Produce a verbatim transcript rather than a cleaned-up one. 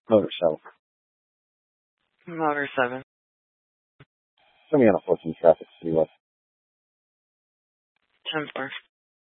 Motor seven. Motor seven. Show me on a fourteen traffic, City West. ten four.